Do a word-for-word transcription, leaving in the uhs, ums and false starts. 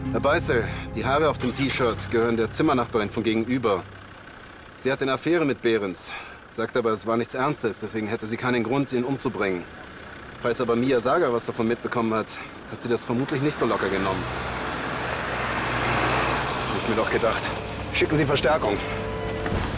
Herr Beißel, die Haare auf dem T-Shirt gehören der Zimmernachbarin von gegenüber. Sie hat eine Affäre mit Behrens, sagt aber, es war nichts Ernstes, deswegen hätte sie keinen Grund, ihn umzubringen. Falls aber Mia Saga was davon mitbekommen hat, hat sie das vermutlich nicht so locker genommen. Hab ich mir doch gedacht. Schicken Sie Verstärkung.